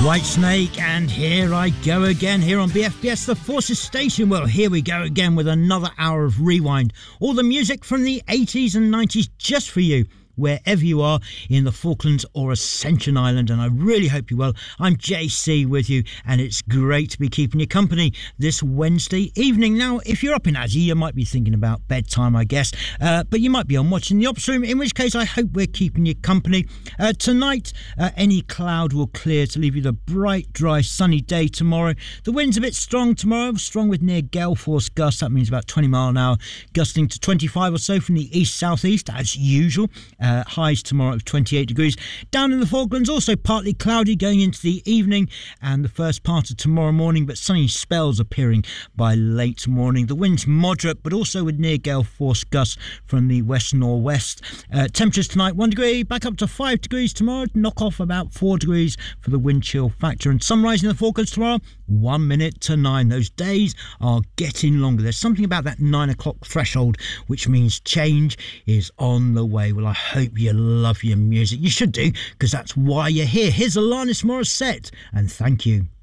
Whitesnake, and here I go again here on BFBS The Forces Station. Well, here we go again with another hour of Rewind. All the music from the 80s and 90s just for you, wherever you are in the Falklands or Ascension Island, and I really hope you're well. I'm JC with you, and it's great to be keeping you company this Wednesday evening. Now, if you're up in Azzy, you might be thinking about bedtime, I guess, but you might be on watching the Ops Room, in which case I hope we're keeping you company. Tonight, any cloud will clear to leave you the bright, dry, sunny day tomorrow. The wind's a bit strong tomorrow, strong with near gale force gusts. That means about 20 mile an hour, gusting to 25 or so from the east-southeast, as usual. Highs tomorrow of 28 degrees. Down in the Falklands, also partly cloudy going into the evening and the first part of tomorrow morning, but sunny spells appearing by late morning. The wind's moderate, but also with near gale force gusts from the west-northwest. Temperatures tonight 1 degree, back up to 5 degrees tomorrow, knock off about 4 degrees for the wind chill factor. And sunrise in the Falklands tomorrow, 1 minute to 9. Those days are getting longer. There's something about that 9 o'clock threshold which means change is on the way. Well, I hope you love your music. You should do, because that's why you're here. Here's Alanis Morissette, and thank you.